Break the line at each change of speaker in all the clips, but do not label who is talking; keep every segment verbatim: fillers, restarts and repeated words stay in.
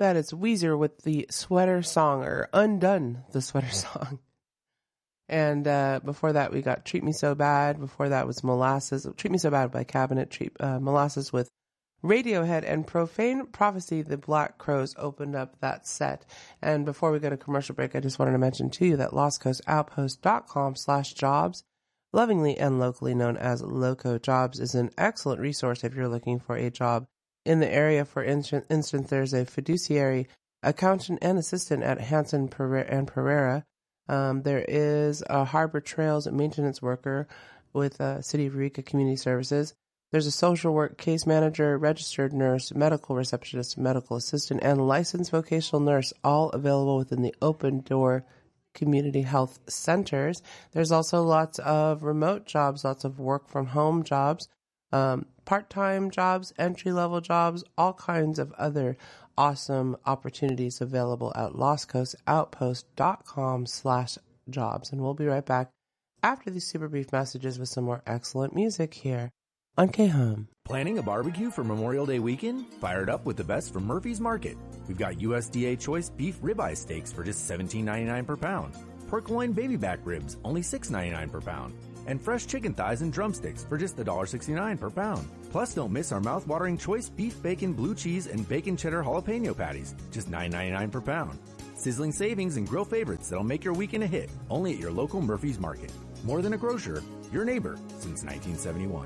that, it's Weezer with the Sweater Song, or Undone, the Sweater Song. And uh, before that, we got Treat Me So Bad. Before that was Molasses. Treat Me So Bad by Cabinet. Treat uh, Molasses with Radiohead, and Profane Prophecy, the Black Crowes, opened up that set. And before we go to commercial break, I just wanted to mention to you that Lost Coast Outpost dot com slash jobs, lovingly and locally known as Loco Jobs, is an excellent resource if you're looking for a job in the area. For instance, there's a fiduciary accountant and assistant at Hanson and Pereira. Um, there is a harbor trails maintenance worker with uh, City of Eureka Community Services. There's a social work case manager, registered nurse, medical receptionist, medical assistant, and licensed vocational nurse, all available within the Open Door community health centers. There's also lots of remote jobs, lots of work from home jobs, um, part-time jobs, entry-level jobs, all kinds of other awesome opportunities available at Lost Coast Outpost dot com slash jobs. And we'll be right back after these super brief messages with some more excellent music here on K-Hum.
Planning a barbecue for Memorial Day weekend? Fire it up with the best from Murphy's Market. We've got U S D A choice beef ribeye steaks for just seventeen ninety-nine per pound. Pork loin baby back ribs, only six ninety-nine per pound. And fresh chicken thighs and drumsticks for just one sixty-nine per pound. Plus, don't miss our mouth-watering choice beef bacon, blue cheese, and bacon cheddar jalapeno patties, just nine ninety-nine per pound. Sizzling savings and grill favorites that'll make your weekend a hit, only at your local Murphy's Market. More than a grocer, your neighbor since nineteen seventy-one.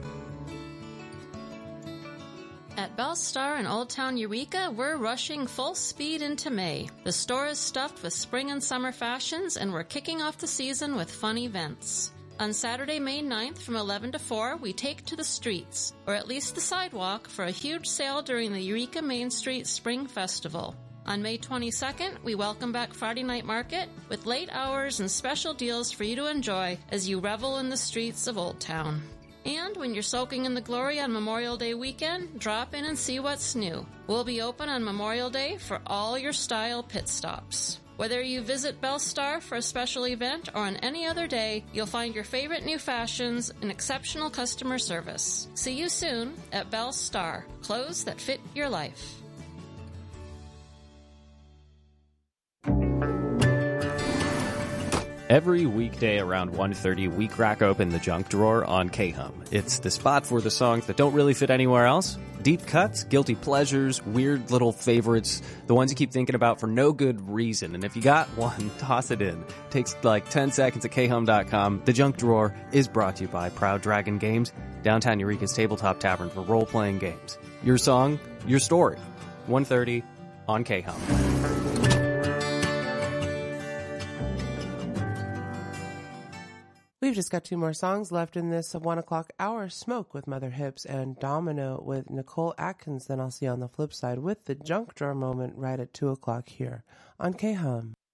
At Bell Star in Old Town Eureka, we're rushing full speed into May. The store is stuffed with spring and summer fashions, and we're kicking off the season with fun events. On Saturday, May ninth from eleven to four, we take to the streets, or at least the sidewalk, for a huge sale during the Eureka Main Street Spring Festival. On May twenty-second, we welcome back Friday Night Market with late hours and special deals for you to enjoy as you revel in the streets of Old Town. And when you're soaking in the glory on Memorial Day weekend, drop in and see what's new. We'll be open on Memorial Day for all your style pit stops. Whether you visit Bell Star for a special event or on any other day, you'll find your favorite new fashions and exceptional customer service. See you soon at Bell Star, clothes that fit your life.
Every weekday around one thirty, we crack open the junk drawer on K-Hum. It's the spot for the songs that don't really fit anywhere else. Deep cuts, guilty pleasures, weird little favorites, the ones you keep thinking about for no good reason. And if you got one, toss it in. Takes like ten seconds at K Hum dot com. The junk drawer is brought to you by Proud Dragon Games, Downtown Eureka's tabletop tavern for role-playing games. Your song, your story. one thirty on K-Hum.
We've just got two more songs left in this one o'clock hour. Smoke with Mother Hips and Domino with Nicole Atkins. Then I'll see you on the flip side with the junk drawer moment right at two o'clock here on K-Hum.